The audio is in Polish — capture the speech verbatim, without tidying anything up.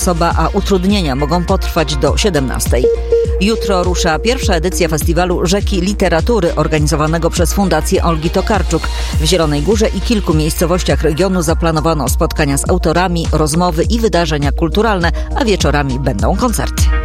osoba, a utrudnienia mogą potrwać do siedemnastej. Jutro rusza pierwsza edycja festiwalu Rzeki Literatury organizowanego przez Fundację Olgi Tokarczuk. W Zielonej Górze i kilku miejscowościach regionu zaplanowano spotkania z autorami, rozmowy i wydarzenia kulturalne, a wieczorami będą koncerty.